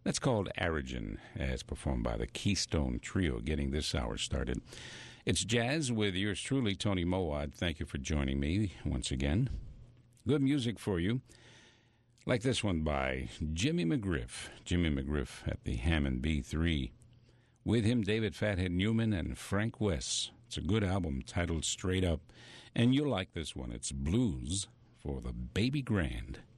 That's called Arigen, as performed by the Keystone Trio, getting this hour started. It's jazz with yours truly, Tony Mowat. Thank you for joining me once again. Good music for you, like this one by Jimmy McGriff. Jimmy McGriff at the Hammond B3. With him, David Fathead Newman and Frank West. It's a good album titled Straight Up, and you'll like this one. It's Blues for the Baby Grand.